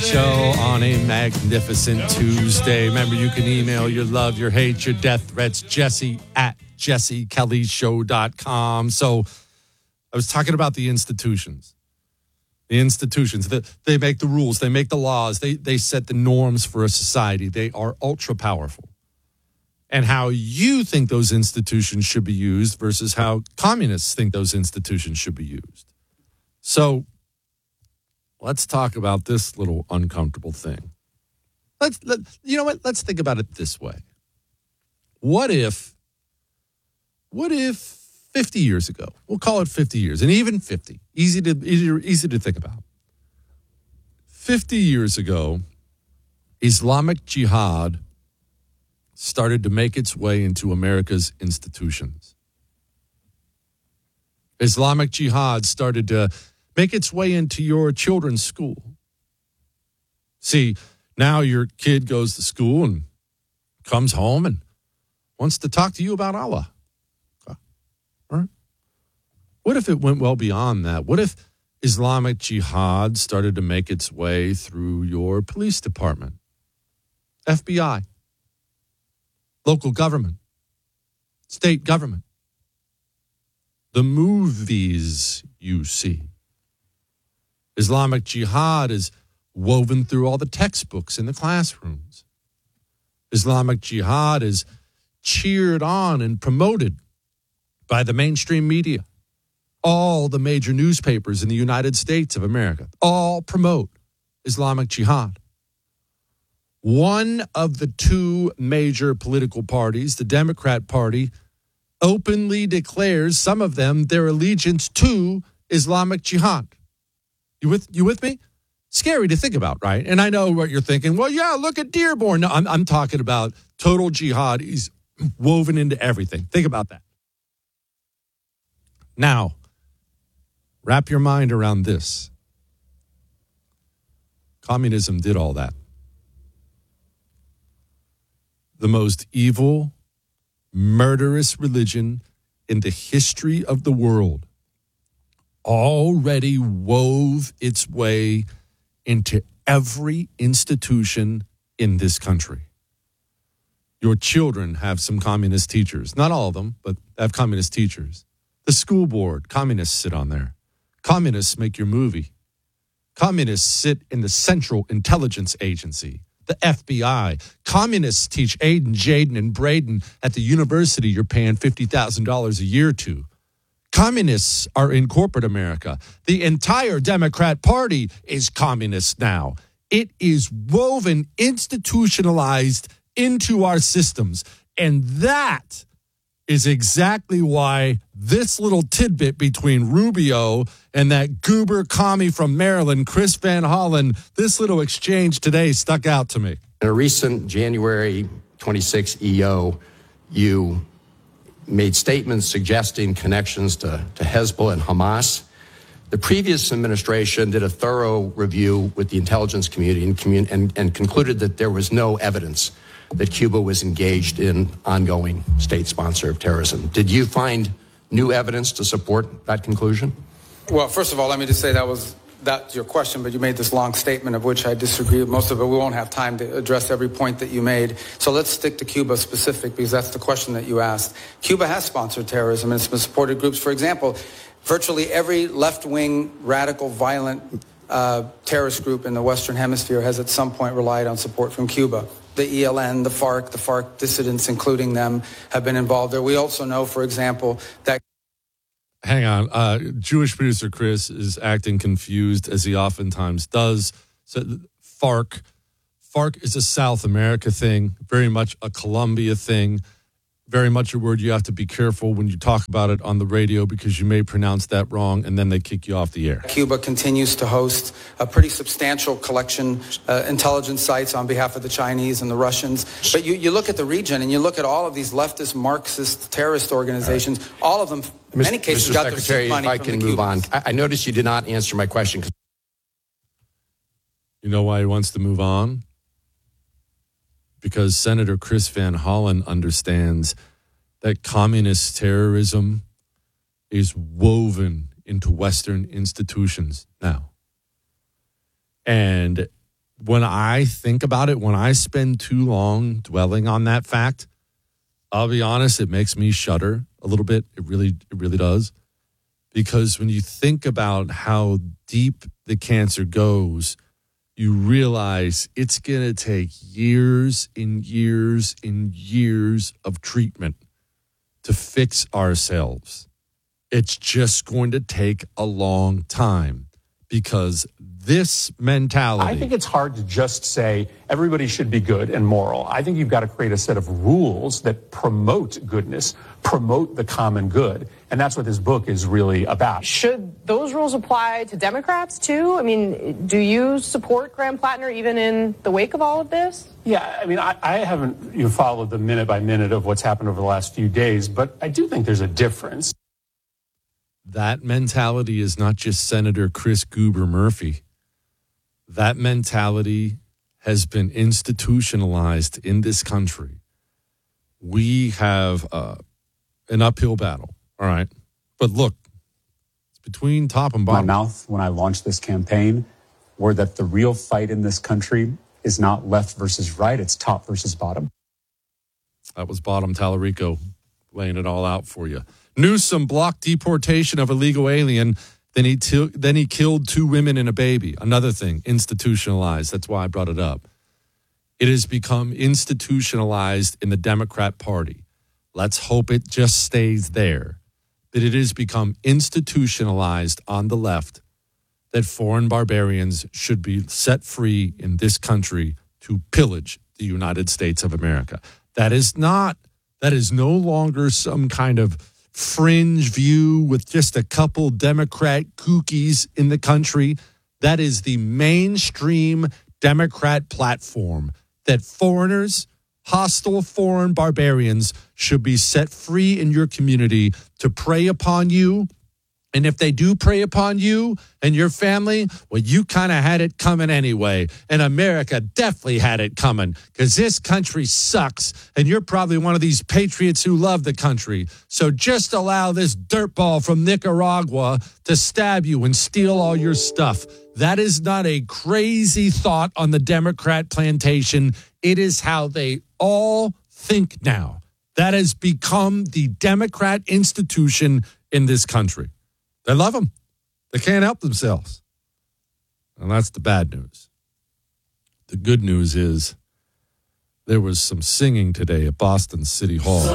Show on a magnificent Tuesday. Remember, you can email your love, your hate, your death threats, Jesse@jessekellyshow.com. So I was talking about the institutions. The institutions, they make the rules, they make the laws, they set the norms for a society. They are ultra powerful. And how you think those institutions should be used versus how communists think those institutions should be used. So let's talk about this little uncomfortable thing. You know what? Let's think about it this way. What if 50 years ago, we'll call it 50 years, and even 50, easy to think about. 50 years ago, Islamic Jihad started to make its way into America's institutions. Islamic Jihad started to make its way into your children's school. See, now your kid goes to school and comes home and wants to talk to you about Allah. All right. What if it went well beyond that? What if Islamic Jihad started to make its way through your police department, FBI, local government, state government, the movies you see? Islamic Jihad is woven through all the textbooks in the classrooms. Islamic Jihad is cheered on and promoted by the mainstream media. All the major newspapers in the United States of America all promote Islamic Jihad. One of the two major political parties, the Democrat Party, openly declares, some of them, their allegiance to Islamic Jihad. You with me? Scary to think about, right? And I know what you're thinking. Well, yeah, look at Dearborn. No, I'm talking about total jihad is woven into everything. Think about that. Now, wrap your mind around this. Communism did all that. The most evil, murderous religion in the history of the world already wove its way into every institution in this country. Your children have some communist teachers. Not all of them, but have communist teachers. The school board, communists sit on there. Communists make your movie. Communists sit in the Central Intelligence Agency, the FBI. Communists teach Aiden, Jaden, and Braden at the university you're paying $50,000 a year to. Communists are in corporate America. The entire Democrat Party is communist now. It is woven, institutionalized into our systems. And that is exactly why this little tidbit between Rubio and that goober commie from Maryland, Chris Van Hollen, this little exchange today stuck out to me. In a recent January 26 EO, you made statements suggesting connections to Hezbollah and Hamas. The previous administration did a thorough review with the intelligence community and concluded that there was no evidence that Cuba was engaged in ongoing state sponsor of terrorism. Did you find new evidence to support that conclusion? Well, first of all, let me just say that's your question, but you made this long statement of which I disagree with most of it. We won't have time to address every point that you made. So let's stick to Cuba specific, because that's the question that you asked. Cuba has sponsored terrorism and it's been supported groups. For example, virtually every left-wing, radical, violent terrorist group in the Western Hemisphere has at some point relied on support from Cuba. The ELN, the FARC dissidents, including them, have been involved there. We also know, for example, that... Hang on. Jewish producer Chris is acting confused, as he oftentimes does. So FARC is a South America thing, very much a Colombia thing, very much a word you have to be careful when you talk about it on the radio because you may pronounce that wrong and then they kick you off the air. Cuba continues to host a pretty substantial collection intelligence sites on behalf of the Chinese and the Russians. But you look at the region and you look at all of these leftist Marxist terrorist organizations, all of them, in many cases, got their seed money from the Cubans. Move on. I noticed you did not answer my question. You know why he wants to move on? Because Senator Chris Van Hollen understands that communist terrorism is woven into Western institutions now. And when I think about it, when I spend too long dwelling on that fact, I'll be honest, it makes me shudder a little bit. It really does. Because when you think about how deep the cancer goes, you realize it's going to take years and years and years of treatment to fix ourselves. It's just going to take a long time because this mentality. I think it's hard to just say everybody should be good and moral. I think you've got to create a set of rules that promote goodness, promote the common good. And that's what this book is really about. Should those rules apply to Democrats, too? I mean, do you support Graham Plattner even in the wake of all of this? Yeah, I mean, I haven't followed the minute by minute of what's happened over the last few days, but I do think there's a difference. That mentality is not just Senator Chris Goober Murphy. That mentality has been institutionalized in this country. We have an uphill battle, all right? But look, it's between top and bottom. My mouth, when I launched this campaign, were that the real fight in this country is not left versus right, it's top versus bottom. That was Bottom Tallarico laying it all out for you. Newsom blocked deportation of illegal alien. Then he killed 2 women and a baby. Another thing, institutionalized. That's why I brought it up. It has become institutionalized in the Democrat Party. Let's hope it just stays there. But it has become institutionalized on the left that foreign barbarians should be set free in this country to pillage the United States of America. That is no longer some kind of fringe view with just a couple Democrat kookies in the country. That is the mainstream Democrat platform that foreigners, hostile foreign barbarians should be set free in your community to prey upon you. And if they do prey upon you and your family, well, you kind of had it coming anyway. And America definitely had it coming because this country sucks. And you're probably one of these patriots who love the country. So just allow this dirtball from Nicaragua to stab you and steal all your stuff. That is not a crazy thought on the Democrat plantation. It is how they all think now. That has become the Democrat institution in this country. They love them. They can't help themselves. And that's the bad news. The good news is there was some singing today at Boston City Hall.